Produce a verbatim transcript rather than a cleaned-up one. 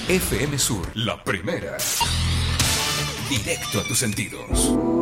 F M Sur, la primera. Directo a tus sentidos.